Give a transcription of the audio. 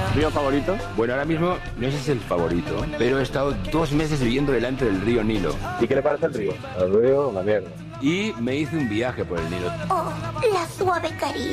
¿Río favorito? Bueno, ahora mismo no sé si es el favorito, pero he estado 2 meses viviendo delante del río Nilo. ¿Y qué le parece el río? El río, una mierda. Y me hice un viaje por el Nilo. Oh, la suave caricia.